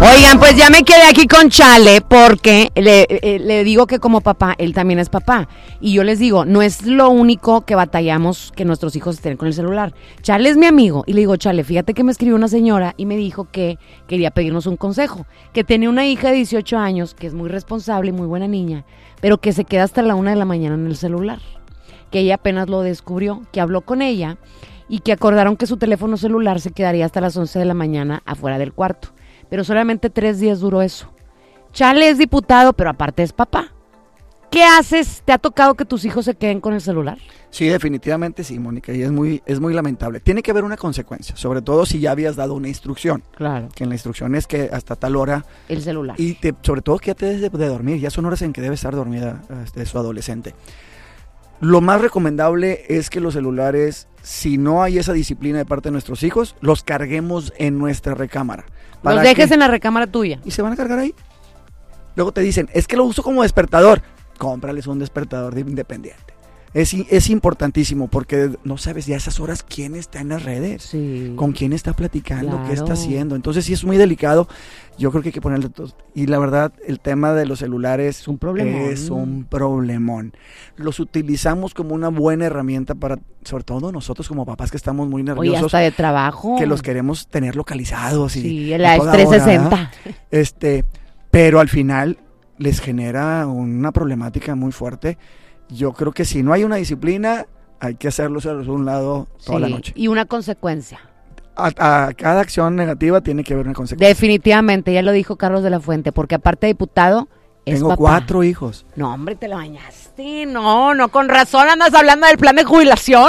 Oigan, pues ya me quedé aquí con Chale porque le digo que como papá, él también es papá. Y yo les digo, no es lo único que batallamos que nuestros hijos estén con el celular. Chale es mi amigo. Y le digo, Chale, fíjate que me escribió una señora y me dijo que quería pedirnos un consejo. Que tenía una hija de 18 años, que es muy responsable y muy buena niña, pero que se queda hasta la 1 de la mañana en el celular. Que ella apenas lo descubrió, que habló con ella y que acordaron que su teléfono celular se quedaría hasta las 11 de la mañana afuera del cuarto. Pero solamente 3 días duró eso. Chale es diputado, pero aparte es papá. ¿Qué haces? ¿Te ha tocado que tus hijos se queden con el celular? Sí, definitivamente sí, Mónica, y es muy lamentable. Tiene que haber una consecuencia, sobre todo si ya habías dado una instrucción. Claro. Que en la instrucción es que hasta tal hora... El celular. Y sobre todo que ya te debes de dormir, ya son horas en que debe estar dormida su adolescente. Lo más recomendable es que los celulares, si no hay esa disciplina de parte de nuestros hijos, los carguemos en nuestra recámara. Los dejes en la recámara tuya. Y se van a cargar ahí. Luego te dicen, es que lo uso como despertador. Cómprales un despertador independiente. Es importantísimo porque no sabes ya a esas horas quién está en las redes, sí, con quién está platicando, claro, qué está haciendo. Entonces sí es muy delicado. Yo creo que hay que ponerle todo. Y la verdad, el tema de los celulares es un problemón. Los utilizamos como una buena herramienta para, sobre todo nosotros como papás que estamos muy nerviosos. Oye, hasta de trabajo. Que los queremos tener localizados. Sí, la 360. Pero al final les genera una problemática muy fuerte. Yo creo que si no hay una disciplina, hay que hacerlos a un lado toda la noche. Y una consecuencia. A cada acción negativa tiene que haber una consecuencia. Definitivamente, ya lo dijo Carlos de la Fuente, porque aparte de diputado, es Tengo papá. 4 hijos. No, hombre, te la bañaste. No, con razón andas hablando del plan de jubilación.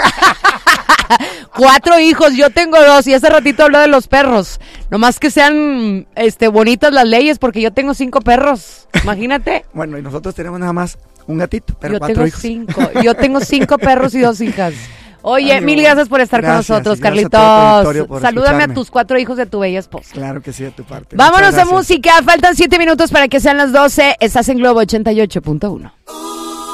4 hijos, yo tengo 2 y hace ratito habló de los perros. Nomás que sean bonitas las leyes porque yo tengo 5 perros. Imagínate. Bueno, y nosotros tenemos nada más un gatito, pero 4 hijos. Yo tengo 5 perros y 2 hijas. Oye, Ay, mil gracias por estar con nosotros, Carlitos. Salúdame a tus 4 hijos de tu bella esposa. Claro que sí, de tu parte. Vámonos a música. Faltan 7 minutos para que sean las 12. Estás en Globo 88.1.